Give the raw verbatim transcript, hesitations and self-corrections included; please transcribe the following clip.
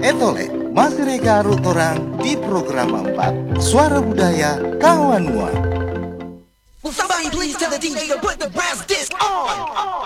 Etole, masih reka arut orang di program empat Suara Budaya Kawanua. Will somebody please tell the D J to put the brass disc on?